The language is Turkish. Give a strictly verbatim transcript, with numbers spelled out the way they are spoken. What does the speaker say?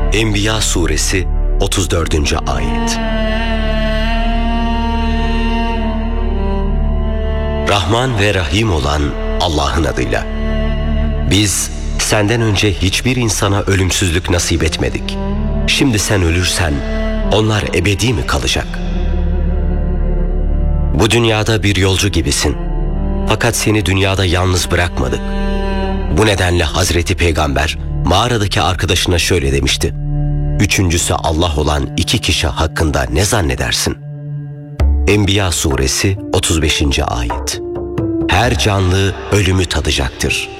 Enbiya suresi otuz dördüncü ayet. Rahman ve Rahim olan Allah'ın adıyla. Biz senden önce hiçbir insana ölümsüzlük nasip etmedik. Şimdi sen ölürsen onlar ebedi mi kalacak? Bu dünyada bir yolcu gibisin. Fakat seni dünyada yalnız bırakmadık. Bu nedenle Hazreti Peygamber mağaradaki arkadaşına şöyle demişti: Üçüncüsü Allah olan iki kişi hakkında ne zannedersin? Enbiya suresi otuz beşinci ayet. Her canlı ölümü tadacaktır.